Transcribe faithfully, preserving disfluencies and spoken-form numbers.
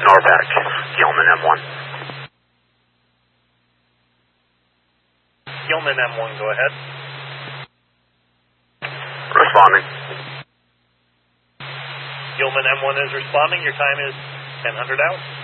Norback, Gilman M one. Gilman M one, go ahead. Responding. Gilman M one is responding. Your time is ten hundred out.